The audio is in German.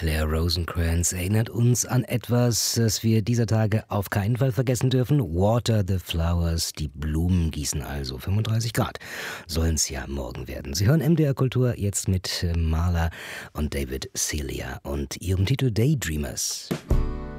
Claire Rosencrantz erinnert uns an etwas, das wir dieser Tage auf keinen Fall vergessen dürfen. Water the flowers, die Blumen gießen also. 35 Grad sollen es ja morgen werden. Sie hören MDR Kultur jetzt mit Marla und David Celia und ihrem Titel Daydreamers.